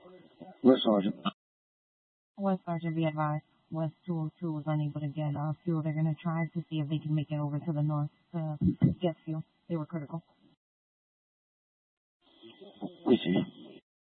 Yes, Sergeant. West Sergeant, be advised. West 202 was unable to get fuel. They're going to try to see if they can make it over to the north to get fuel. They were critical. We see.